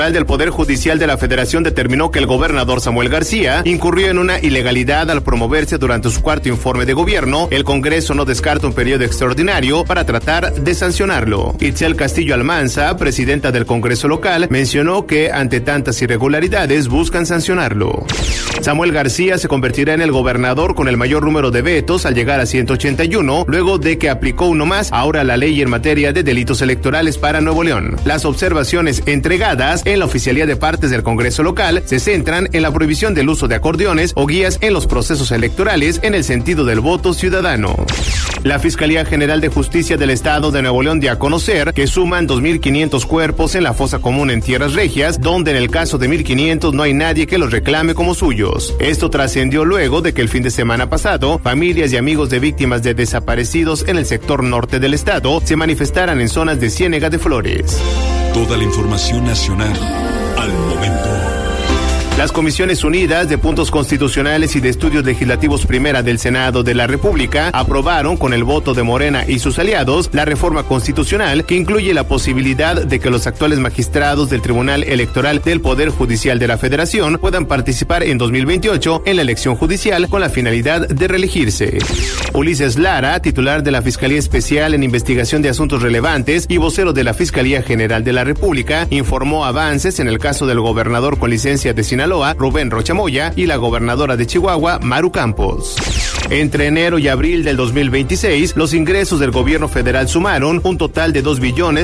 del Poder Judicial de la Federación determinó que el gobernador Samuel García incurrió en una ilegalidad al promoverse durante su cuarto informe de gobierno. El Congreso no descarta un periodo extraordinario para tratar de sancionarlo. Itzel Castillo Almanza, presidenta del Congreso local, mencionó que ante tantas irregularidades buscan sancionarlo. Samuel García se convertirá en el gobernador con el mayor número de vetos al llegar a 181, luego de que aplicó uno más ahora la ley en materia de delitos electorales para Nuevo León. Las observaciones entregadas en la oficialía de partes del Congreso local se centran en la prohibición del uso de acordeones o guías en los procesos electorales en el sentido del voto ciudadano. La Fiscalía General de Justicia del Estado de Nuevo León dio a conocer que suman 2.500 cuerpos en la fosa común en Tierras Regias, donde en el caso de 1.500 no hay nadie que los reclame como suyos. Esto trascendió luego de que el fin de semana pasado, familias y amigos de víctimas de desaparecidos en el sector norte del estado se manifestaran en zonas de Ciénega de Flores. Toda la información nacional al momento. Las Comisiones Unidas de Puntos Constitucionales y de Estudios Legislativos Primera del Senado de la República aprobaron con el voto de Morena y sus aliados la reforma constitucional que incluye la posibilidad de que los actuales magistrados del Tribunal Electoral del Poder Judicial de la Federación puedan participar en 2028 en la elección judicial con la finalidad de reelegirse. Ulises Lara, titular de la Fiscalía Especial en Investigación de Asuntos Relevantes y vocero de la Fiscalía General de la República, informó avances en el caso del gobernador con licencia de Sinaloa, Rubén Rocha Moya, y la gobernadora de Chihuahua, Maru Campos. Entre enero y abril del 2026, los ingresos del gobierno federal sumaron un total de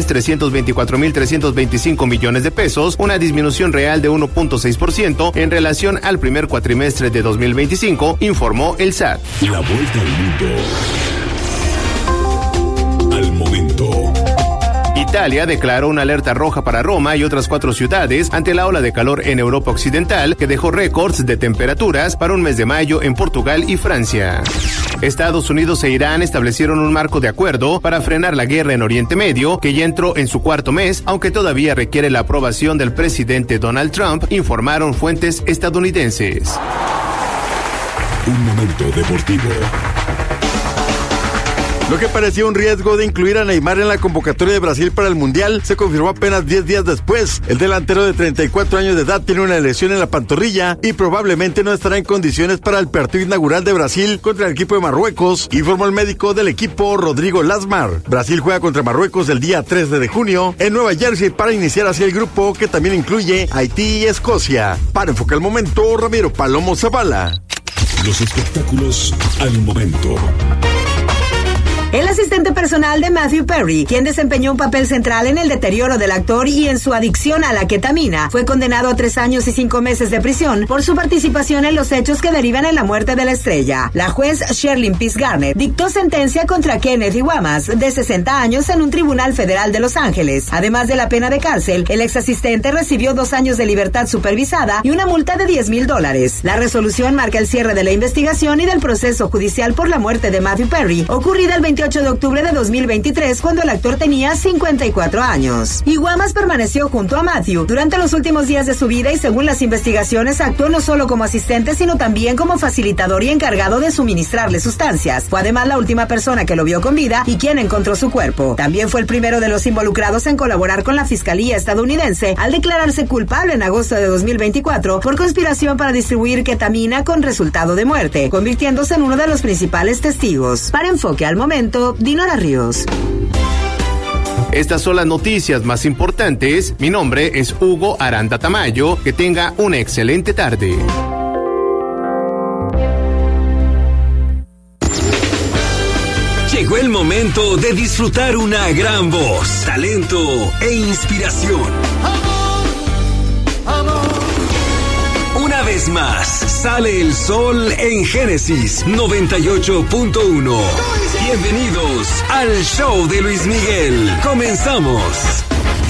2.324.325 millones de pesos, una disminución real de 1.6% en relación al primer cuatrimestre de 2025, informó el SAT. La vuelta al mundo al momento. Italia declaró una alerta roja para Roma y otras 4 ciudades ante la ola de calor en Europa Occidental que dejó récords de temperaturas para un mes de mayo en Portugal y Francia. Estados Unidos e Irán establecieron un marco de acuerdo para frenar la guerra en Oriente Medio, que ya entró en su cuarto mes, aunque todavía requiere la aprobación del presidente Donald Trump, informaron fuentes estadounidenses. Un momento deportivo. Lo que parecía un riesgo de incluir a Neymar en la convocatoria de Brasil para el Mundial se confirmó apenas 10 días después. El delantero de 34 años de edad tiene una lesión en la pantorrilla y probablemente no estará en condiciones para el partido inaugural de Brasil contra el equipo de Marruecos, informó el médico del equipo, Rodrigo Lasmar. Brasil juega contra Marruecos el día 13 de junio en Nueva Jersey para iniciar así el grupo que también incluye Haití y Escocia. Para Enfoque al Momento, Ramiro Palomo Zavala. Los espectáculos al momento. El asistente personal de Matthew Perry, quien desempeñó un papel central en el deterioro del actor y en su adicción a la ketamina, fue condenado a 3 años y 5 meses de prisión por su participación en los hechos que derivan en la muerte de la estrella. La juez Sherlyn Peace Garnett dictó sentencia contra Kenneth Iwamas, de 60 años, en un tribunal federal de Los Ángeles. Además de la pena de cárcel, el ex asistente recibió 2 años de libertad supervisada y una multa de $10,000. La resolución marca el cierre de la investigación y del proceso judicial por la muerte de Matthew Perry, ocurrida el 28 de octubre de 2023, cuando el actor tenía 54 años. Iwamas permaneció junto a Matthew durante los últimos días de su vida y, según las investigaciones, actuó no solo como asistente, sino también como facilitador y encargado de suministrarle sustancias. Fue además la última persona que lo vio con vida y quien encontró su cuerpo. También fue el primero de los involucrados en colaborar con la Fiscalía estadounidense al declararse culpable en agosto de 2024 por conspiración para distribuir ketamina con resultado de muerte, convirtiéndose en uno de los principales testigos. Para Enfoque al Momento, Dinora Ríos. Estas son las noticias más importantes. Mi nombre es Hugo Aranda Tamayo. Que tenga una excelente tarde. Llegó el momento de disfrutar una gran voz, talento e inspiración. Una vez más, sale el sol en Génesis 98.1. Bienvenidos al show de Luis Miguel. Comenzamos.